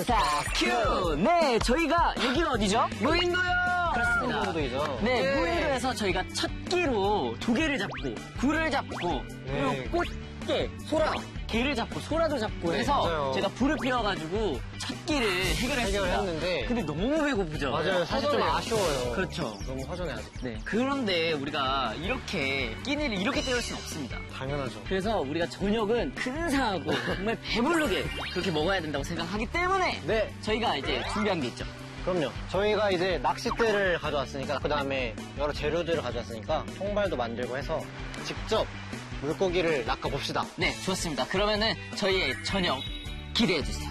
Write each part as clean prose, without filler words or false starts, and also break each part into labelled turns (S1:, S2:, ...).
S1: 자, 큐! 네, 저희가 여기가 어디죠?
S2: 무인도요!
S1: 그렇습니다.
S2: 무인도이죠.
S1: 네, 무인도에서 저희가 첫 끼로 조개를 잡고, 굴을 잡고, 그리고 꽃게, 소라, 게를 잡고, 소라도 잡고 해서
S2: 맞아요.
S1: 제가 불을 피워가지고 첫 끼를 해결했습니다.
S2: 해결했는데.
S1: 근데 너무 배고프죠?
S2: 맞아요. 사실 좀 아쉬워요.
S1: 그렇죠.
S2: 너무 허전해, 아직.
S1: 네. 그런데 우리가 이렇게 끼니를 이렇게 때울 수는 없습니다.
S2: 당연하죠.
S1: 그래서 우리가 저녁은 근사하고 정말 배부르게 그렇게 먹어야 된다고 생각하기 때문에
S2: 네.
S1: 저희가 이제 준비한 게 있죠.
S2: 그럼요. 저희가 이제 낚싯대를 가져왔으니까, 그 다음에 여러 재료들을 가져왔으니까, 통발도 만들고 해서 직접 물고기를 낚아봅시다.
S1: 네, 좋습니다. 그러면은 저희의 저녁 기대해 주세요.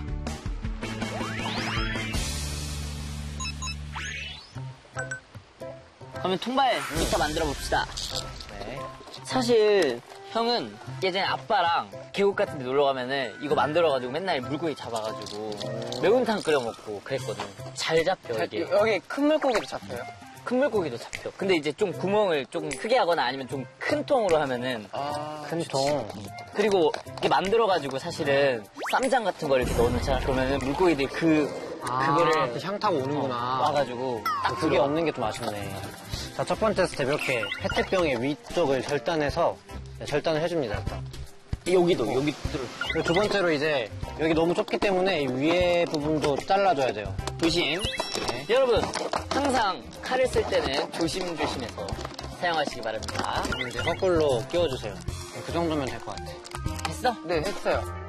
S1: 그러면 통발 이따 만들어 봅시다.
S2: 네.
S1: 사실 형은 예전에 아빠랑 계곡 같은 데 놀러 가면은 이거 만들어가지고 맨날 물고기 잡아가지고 매운탕 끓여 먹고 그랬거든. 잘 잡혀, 이게.
S2: 여기 큰 물고기도 잡혀요?
S1: 큰 물고기도 잡혀. 근데 이제 좀 구멍을 좀 크게 하거나 아니면 좀 큰 통으로 하면은
S2: 큰 통.
S1: 그리고 이게 만들어가지고 사실은 쌈장 같은 걸 이렇게 넣어놓잖아. 그러면은 물고기들이 그거를
S2: 향 타고 오는구나.
S1: 와가지고 딱
S2: 그게 없는 게 좀 아쉽네. 자, 첫 번째 스텝 이렇게 페트병의 위쪽을 절단해서 절단을 해줍니다. 일단.
S1: 여기도
S2: 그리고 두 번째로 이제 여기 너무 좁기 때문에 이 위에 부분도 잘라줘야 돼요.
S1: 조심.
S2: 네.
S1: 여러분 항상 칼을 쓸 때는 조심조심해서 사용하시기 바랍니다.
S2: 이제 거꾸로 끼워주세요. 그 정도면 될 것 같아.
S1: 됐어?
S2: 네, 했어요.